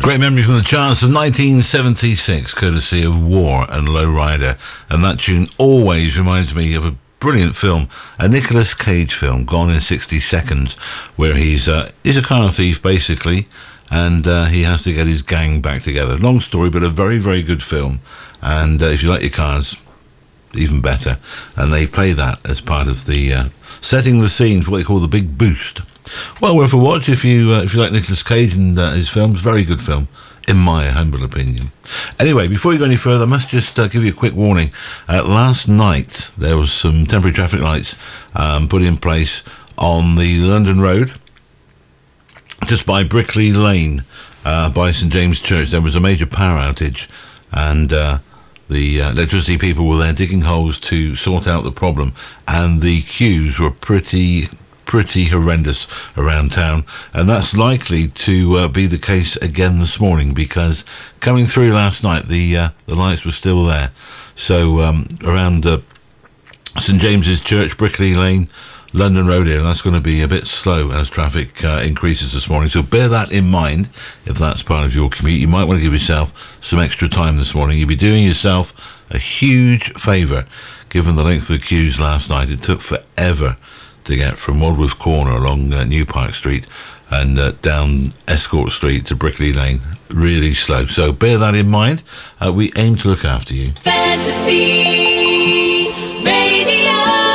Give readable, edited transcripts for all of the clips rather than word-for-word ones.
Great memory from the charts of 1976, courtesy of War and Lowrider. And that tune always reminds me of a brilliant film, a Nicolas Cage film, Gone in 60 Seconds, where he's a car thief, basically, and he has to get his gang back together. Long story, but a very, very good film. And if you like your cars, even better. And they play that as part of the setting the scene for what they call the Big Boost. Well worth a watch if you like Nicolas Cage and his films. Very good film, in my humble opinion. Anyway, before you go any further, I must just give you a quick warning. Last night there was some temporary traffic lights put in place on the London Road, just by Brickley Lane, by St James Church. There was a major power outage, and the electricity people were there digging holes to sort out the problem, and the queues were pretty horrendous around town, and that's likely to be the case again this morning, because coming through last night the lights were still there. So around St James's Church, Brickley Lane, London Road here, that's going to be a bit slow as traffic increases this morning, so bear that in mind if that's part of your commute. You might want to give yourself some extra time this morning. You'll be doing yourself a huge favour given the length of the queues last night. It took forever to get from Wadworth Corner along New Park Street and down Escort Street to Brickley Lane. Really slow. So bear that in mind. We aim to look after you. Fantasy Radio.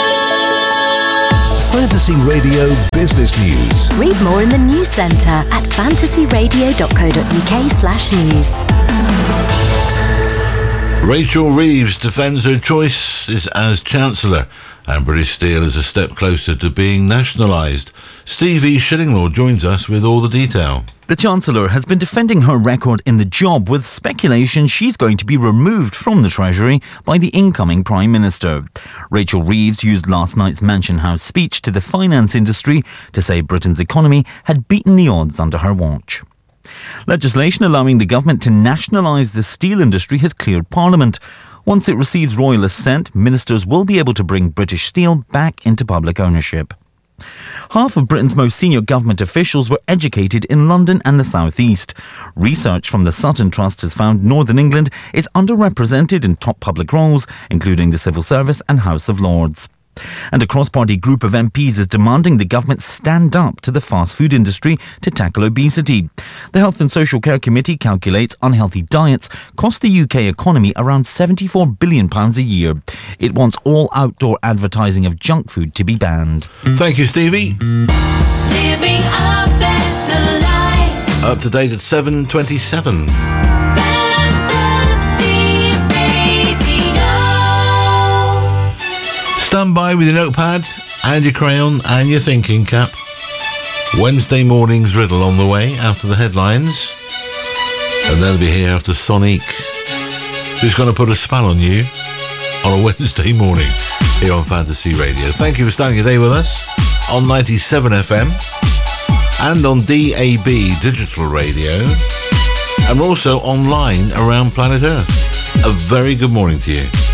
Fantasy Radio Business News. Read more in the news centre at fantasyradio.co.uk/news. Rachel Reeves defends her choice as Chancellor, and British Steel is a step closer to being nationalised. Steve E. Shillinglaw joins us with all the detail. The Chancellor has been defending her record in the job, with speculation she's going to be removed from the Treasury by the incoming Prime Minister. Rachel Reeves used last night's Mansion House speech to the finance industry to say Britain's economy had beaten the odds under her watch. Legislation allowing the government to nationalise the steel industry has cleared Parliament. Once it receives royal assent, ministers will be able to bring British Steel back into public ownership. Half of Britain's most senior government officials were educated in London and the South East. Research from the Sutton Trust has found Northern England is underrepresented in top public roles, including the Civil Service and House of Lords. And a cross-party group of MPs is demanding the government stand up to the fast food industry to tackle obesity. The Health and Social Care Committee calculates unhealthy diets cost the UK economy around £74 billion a year. It wants all outdoor advertising of junk food to be banned. Thank you, Stevie. Living a better life. Up to date at 7:27. Stand by with your notepad and your crayon and your thinking cap. Wednesday morning's riddle on the way after the headlines. And they'll be here after Sonic, who's going to put a spell on you on a Wednesday morning here on Fantasy Radio. Thank you for starting your day with us on 97 FM and on DAB Digital Radio. And we're also online around planet Earth. A very good morning to you.